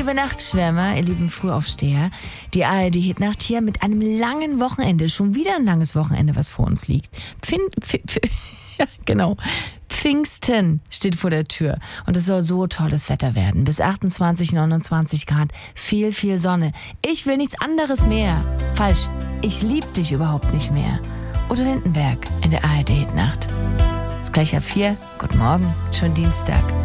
Liebe Nachtschwärmer, ihr lieben Frühaufsteher, die ARD-Hitnacht hier mit einem langen Wochenende, schon wieder ein langes Wochenende, was vor uns liegt. Ja, genau. Pfingsten steht vor der Tür und es soll so tolles Wetter werden. Bis 28, 29 Grad, viel, viel Sonne. Ich will nichts anderes mehr. Falsch, ich lieb dich überhaupt nicht mehr. Udo Lindenberg in der ARD-Hitnacht. Ist gleich ab 4. Guten Morgen, schon Dienstag.